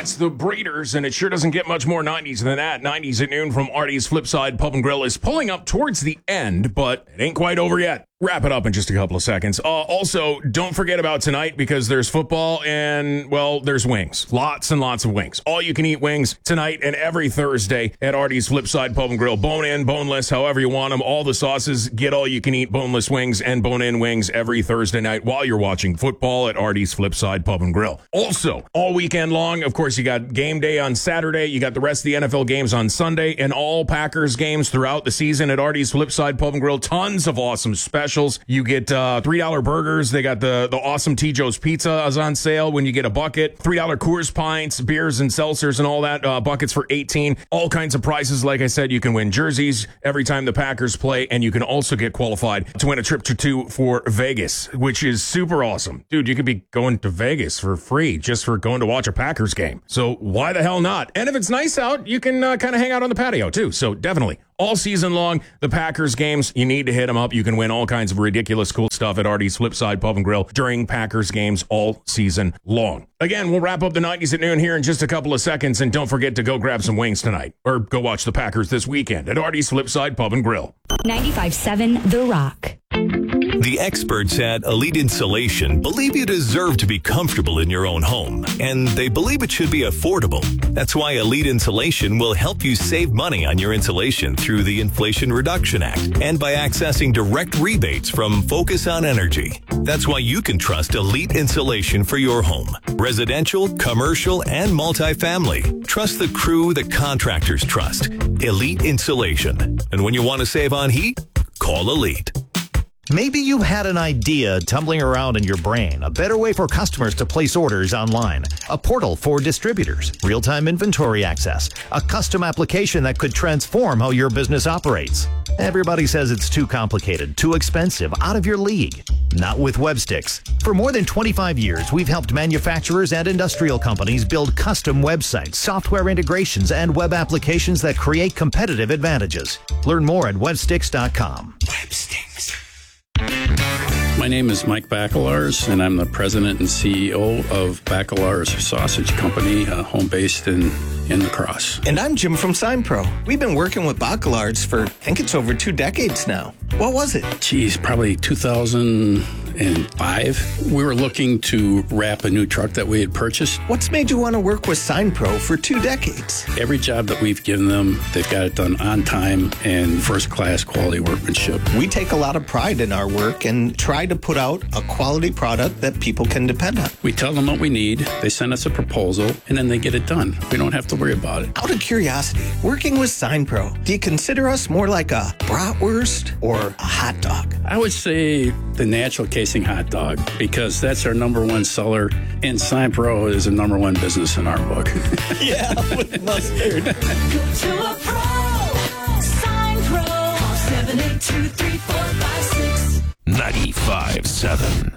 That's the Breeders, and it sure doesn't get much more 90s than that. 90s at noon from Artie's Flipside Pub and Grill is pulling up towards the end, but it ain't quite over yet. Wrap it up in just a couple of seconds. Also, don't forget about tonight because there's football and, well, there's wings. Lots and lots of wings. All you can eat wings tonight and every Thursday at Artie's Flipside Pub and Grill. Bone in, boneless, however you want them. All the sauces, get all you can eat boneless wings and bone in wings every Thursday night while you're watching football at Artie's Flipside Pub and Grill. Also, all weekend long, of course, you got game day on Saturday. You got the rest of the NFL games on Sunday and all Packers games throughout the season at Artie's Flipside Pub and Grill. Tons of awesome specials. You get $3 burgers. They got the awesome T. Joe's Pizza is on sale when you get a bucket. $3 Coors Pints, beers and seltzers and all that. Buckets for $18. All kinds of prizes. Like I said, you can win jerseys every time the Packers play, and you can also get qualified to win a trip to two for Vegas, which is super awesome. Dude, you could be going to Vegas for free just for going to watch a Packers game. So why the hell not? And if it's nice out, you can kind of hang out on the patio too. So definitely. All season long, the Packers games, you need to hit them up. You can win all kinds of ridiculous cool stuff at Artie's Flipside Pub and Grill during Packers games all season long. Again, we'll wrap up the 90s at noon here in just a couple of seconds, and don't forget to go grab some wings tonight, or go watch the Packers this weekend at Artie's Flipside Pub and Grill. 95.7 The Rock. The experts at Elite Insulation believe you deserve to be comfortable in your own home, and they believe it should be affordable. That's why Elite Insulation will help you save money on your insulation through the Inflation Reduction Act and by accessing direct rebates from Focus on Energy. That's why you can trust Elite Insulation for your home. Residential, commercial, and multifamily. Trust the crew that contractors trust. Elite Insulation. And when you want to save on heat, call Elite. Maybe you had an idea tumbling around in your brain, a better way for customers to place orders online, a portal for distributors, real-time inventory access, a custom application that could transform how your business operates. Everybody says it's too complicated, too expensive, out of your league. Not with Websticks. For more than 25 years, we've helped manufacturers and industrial companies build custom websites, software integrations, and web applications that create competitive advantages. Learn more at websticks.com. Websticks. My name is Mike Bacelars, and I'm the president and CEO of Bacelars Sausage Company, home-based in La Crosse. And I'm Jim from SignPro. We've been working with Bacelars for, I think it's over 2 decades now. What was it? Geez, probably 2005. We were looking to wrap a new truck that we had purchased. What's made you want to work with SignPro for 2 decades? Every job that we've given them, they've got it done on time and first-class quality workmanship. We take a lot of pride in our work and try to put out a quality product that people can depend on. We tell them what we need, they send us a proposal, and then they get it done. We don't have to worry about it. Out of curiosity, working with SignPro, do you consider us more like a bratwurst or a hot dog? I would say the natural casing hot dog, because that's our number one seller, and SignPro is a number one business in our book. Yeah, with mustard. Go to a pro. SignPro. 782-3456. 95.7